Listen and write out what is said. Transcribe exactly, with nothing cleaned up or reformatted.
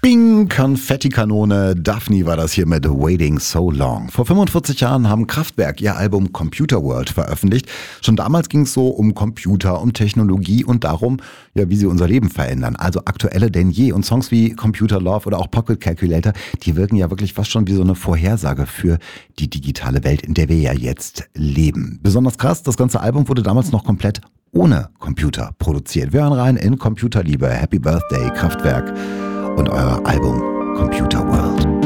Bing, Konfettikanone, Daphne war das hier mit Waiting So Long. Vor fünfundvierzig Jahren haben Kraftwerk ihr Album Computer World veröffentlicht. Schon damals ging es so um Computer, um Technologie und darum, ja, wie sie unser Leben verändern. Also aktueller denn je. Und Songs wie Computer Love oder auch Pocket Calculator, die wirken ja wirklich fast schon wie so eine Vorhersage für die digitale Welt, in der wir ja jetzt leben. Besonders krass, das ganze Album wurde damals noch komplett ohne Computer produziert. Wir hören rein in Computerliebe. Happy Birthday, Kraftwerk und euer Album Computer World.